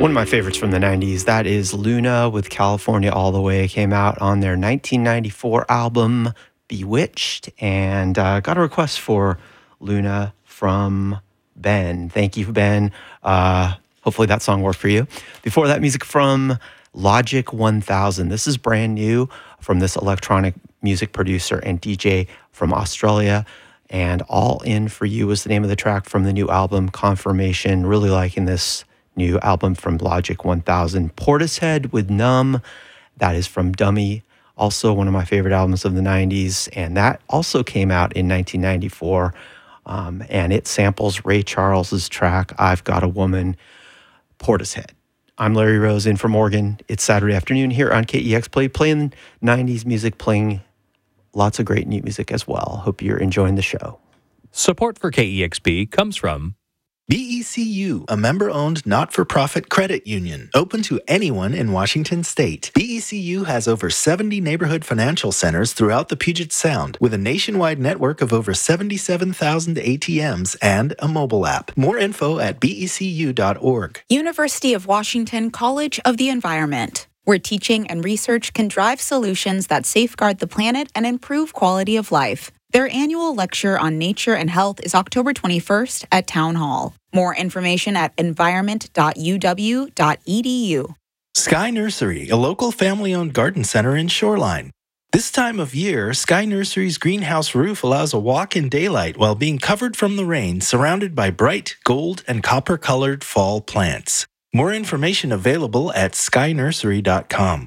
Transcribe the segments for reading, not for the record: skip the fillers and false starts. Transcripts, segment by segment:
One of my favorites from the 90s, that is Luna with California All the Way. Came out on their 1994 album, Bewitched, and got a request for Luna from Ben. Thank you, Ben. Hopefully that song worked for you. Before that, music from Logic 1000. This is brand new from this electronic music producer and DJ from Australia. And All In For You is the name of the track from the new album, Confirmation. Really liking this new album from Logic 1000. Portishead with Numb, that is from Dummy, also one of my favorite albums of the 90s, and that also came out in 1994, and it samples Ray Charles's track, I've Got a Woman. Portishead. I'm Larry Rose in for Morgan. It's Saturday afternoon here on KEX Play, playing 90s music, playing lots of great new music as well. Hope you're enjoying the show. Support for KEXP comes from BECU, a member-owned not-for-profit credit union, open to anyone in Washington state. BECU has over 70 neighborhood financial centers throughout the Puget Sound, with a nationwide network of over 77,000 ATMs and a mobile app. More info at becu.org. University of Washington College of the Environment, where teaching and research can drive solutions that safeguard the planet and improve quality of life. Their annual lecture on nature and health is October 21st at Town Hall. More information at environment.uw.edu. Sky Nursery, a local family-owned garden center in Shoreline. This time of year, Sky Nursery's greenhouse roof allows a walk in daylight while being covered from the rain, surrounded by bright gold and copper-colored fall plants. More information available at skynursery.com.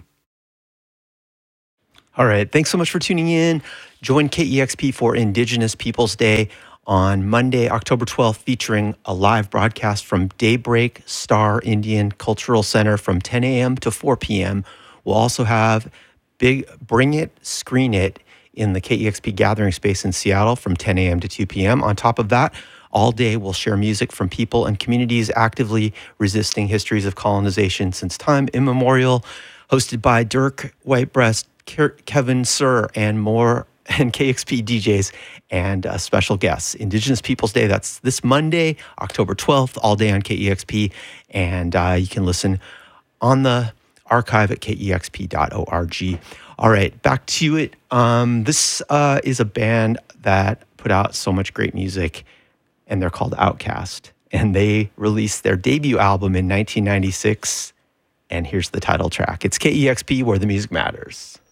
All right, thanks so much for tuning in. Join KEXP for Indigenous Peoples Day on Monday, October 12th, featuring a live broadcast from Daybreak Star Indian Cultural Center from 10 a.m. to 4 p.m. We'll also have Big Bring It, Screen It in the KEXP Gathering Space in Seattle from 10 a.m. to 2 p.m. On top of that, all day we'll share music from people and communities actively resisting histories of colonization since time immemorial, hosted by Dirk Whitebreast, Kevin Sir, and more, and KEXP DJs and special guests. Indigenous Peoples Day, that's this Monday, October 12th, all day on KEXP, and you can listen on the archive at kexp.org. All right, back to it. This is a band that put out so much great music, and they're called Outkast, and they released their debut album in 1996, and here's the title track. It's KEXP, where the music matters.